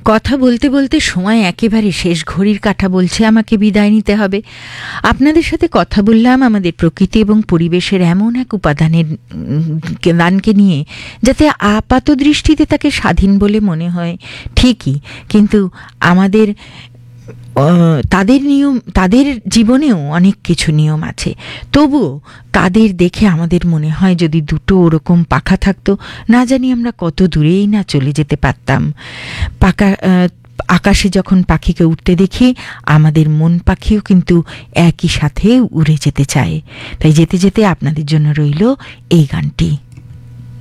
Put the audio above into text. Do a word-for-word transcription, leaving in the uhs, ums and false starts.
কথা বলতে বলতে সময় একেবারে শেষ, ঘড়ির কাঁটা বলছে আমাকে বিদায় নিতে হবে। আপনাদের সাথে কথা বললাম আমাদের প্রকৃতি এবং পরিবেশের এমন এক উপাদানের দানকে নিয়ে যাতে আপাত দৃষ্টিতে তাকে স্বাধীন বলে মনে হয় ঠিকই, কিন্তু আমাদের তাদের নিয়ম, তাদের জীবনেও অনেক কিছু নিয়ম আছে। তবুও তাদের দেখে আমাদের মনে হয় যদি দুটো ওরকম পাখা থাকতো, না জানি আমরা কত দূরেই না চলে যেতে পারতাম। পাকা আকাশে যখন পাখিকে উঠতে দেখি, আমাদের মন পাখিও কিন্তু একই সাথে উড়ে যেতে চায়। তাই যেতে যেতে আপনাদের জন্য রইল এই গানটি।